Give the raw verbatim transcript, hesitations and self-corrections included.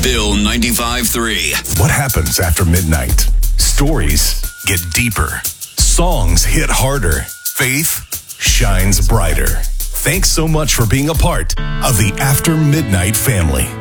Bill ninety-five three. What happens after midnight? Stories get deeper. Songs hit harder. Faith shines brighter. Thanks so much for being a part of the After Midnight family.